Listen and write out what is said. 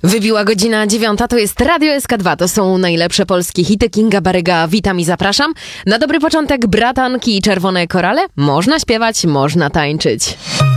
Wybiła godzina 9, to jest Radio SK2, to są najlepsze polskie hity. Kinga Baryga, witam i zapraszam. Na dobry początek bratanki i czerwone korale. Można śpiewać, można tańczyć.